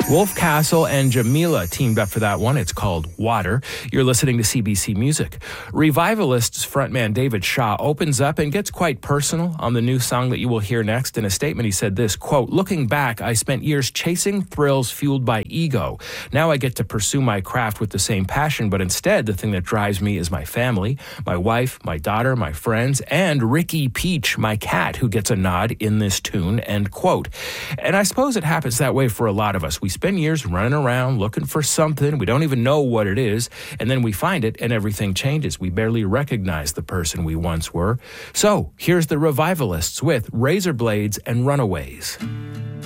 Wolf Castle and Jamila teamed up for that one. It's called Water. You're listening to CBC Music. Revivalists frontman David Shaw opens up and gets quite personal on the new song that you will hear next. In a statement, he said this, quote, "Looking back, I spent years chasing thrills fueled by ego. Now I get to pursue my craft with the same passion, but instead the thing that drives me is my family, my wife, my daughter, my friends, and Ricky Peach, my cat, who gets a nod in this tune," end quote. And I suppose it happens that way for a lot of us. We spend years running around looking for something. We don't even know what it is. And then we find it and everything changes. We barely recognize the person we once were. So here's the Revivalists with Razor Blades and Runaways.